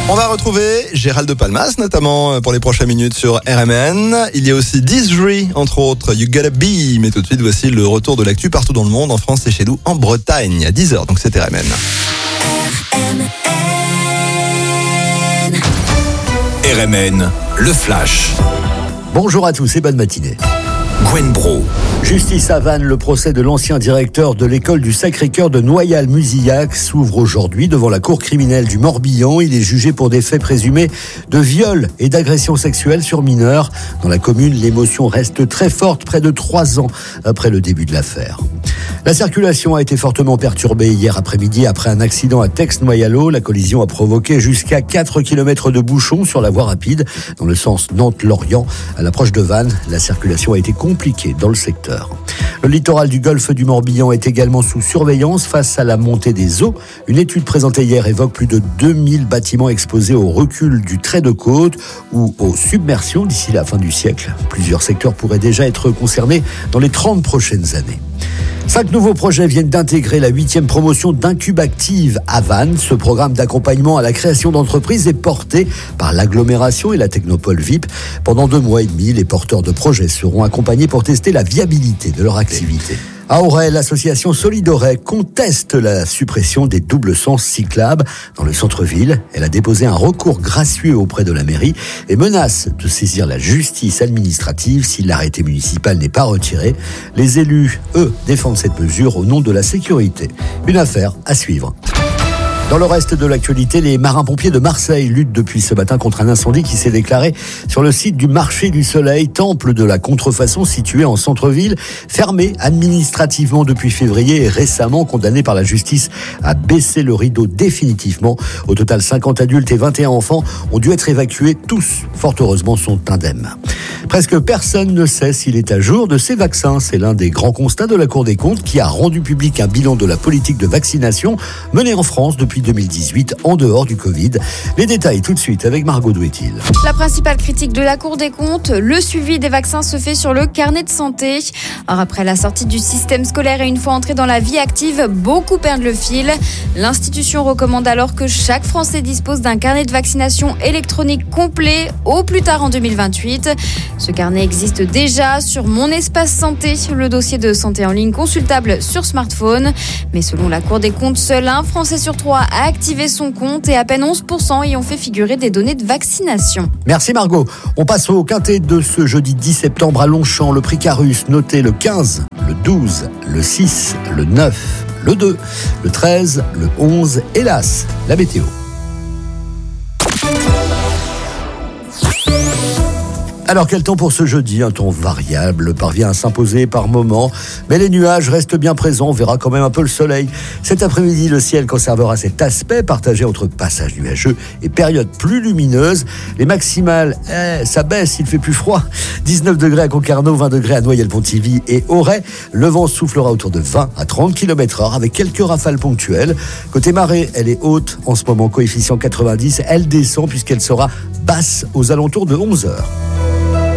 On va retrouver Gérald de Palmas, notamment pour les prochaines minutes sur RMN. Il y a aussi Dizri, entre autres, You Gotta Be. Mais tout de suite, voici le retour de l'actu partout dans le monde, en France et chez nous, en Bretagne, à 10h. Donc c'est RMN. RMN, le Flash. Bonjour à tous et bonne matinée. Gwen Bro. Justice à Vannes, le procès de l'ancien directeur de l'école du Sacré-Cœur de Noyal-Muzillac s'ouvre aujourd'hui devant la cour criminelle du Morbihan. Il est jugé pour des faits présumés de viol et d'agression sexuelle sur mineurs. Dans la commune, l'émotion reste très forte près de 3 ans après le début de l'affaire. La circulation a été fortement perturbée hier après-midi après un accident à Tex-Noyalo. La collision a provoqué jusqu'à 4 km de bouchons sur la voie rapide dans le sens Nantes-Lorient. À l'approche de Vannes, la circulation a été compliquée dans le secteur. Le littoral du golfe du Morbihan est également sous surveillance face à la montée des eaux. Une étude présentée hier évoque plus de 2000 bâtiments exposés au recul du trait de côte ou aux submersions d'ici la fin du siècle. Plusieurs secteurs pourraient déjà être concernés dans les 30 prochaines années. 5 nouveaux projets viennent d'intégrer la 8e promotion d'Incubactive à Vannes. Ce programme d'accompagnement à la création d'entreprises est porté par l'agglomération et la Technopole VIP. Pendant 2 mois et demi, les porteurs de projets seront accompagnés pour tester la viabilité de leur activité. À Auray, l'association Solid Auray conteste la suppression des doubles sens cyclables dans le centre-ville. Elle a déposé un recours gracieux auprès de la mairie et menace de saisir la justice administrative si l'arrêté municipal n'est pas retiré. Les élus, eux, défendent cette mesure au nom de la sécurité. Une affaire à suivre. Dans le reste de l'actualité, les marins-pompiers de Marseille luttent depuis ce matin contre un incendie qui s'est déclaré sur le site du Marché du Soleil, temple de la contrefaçon situé en centre-ville, fermé administrativement depuis février et récemment condamné par la justice à baisser le rideau définitivement. Au total, 50 adultes et 21 enfants ont dû être évacués. Tous, fort heureusement, sont indemnes. Presque personne ne sait s'il est à jour de ces vaccins. C'est l'un des grands constats de la Cour des comptes qui a rendu public un bilan de la politique de vaccination menée en France depuis 2018 en dehors du Covid. Les détails tout de suite avec Margot Douetil. La principale critique de la Cour des comptes, le suivi des vaccins se fait sur le carnet de santé. Alors après la sortie du système scolaire et une fois entrés dans la vie active, beaucoup perdent le fil. L'institution recommande alors que chaque Français dispose d'un carnet de vaccination électronique complet au plus tard en 2028. Ce carnet existe déjà sur Mon Espace Santé, le dossier de santé en ligne consultable sur smartphone. Mais selon la Cour des comptes, seul 1 Français sur 3 a activé son compte et à peine 11% y ont fait figurer des données de vaccination. Merci Margot. On passe au quintet de ce jeudi 10 septembre à Longchamp. Le prix Carus noté le 15, le 12, le 6, le 9, le 2, le 13, le 11 et l'As. La météo. Alors quel temps pour ce jeudi? Un temps variable parvient à s'imposer par moments, mais les nuages restent bien présents. On verra quand même un peu le soleil. Cet après-midi, le ciel conservera cet aspect partagé entre passages nuageux et périodes plus lumineuses. Les maximales, ça baisse, il fait plus froid. 19 degrés à Concarneau, 20 degrés à Noyelles-Pontivy et Auray. Le vent soufflera autour de 20 à 30 km/h avec quelques rafales ponctuelles. Côté marée, elle est haute en ce moment, coefficient 90. Elle descend puisqu'elle sera basse aux alentours de 11h.